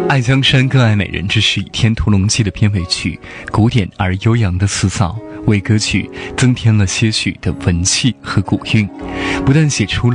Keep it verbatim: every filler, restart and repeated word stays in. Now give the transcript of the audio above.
爱江山更爱美人，这是《倚天屠龙记》的片尾曲，古典而悠扬的词藻为歌曲增添了些许的文气和古韵，不但写出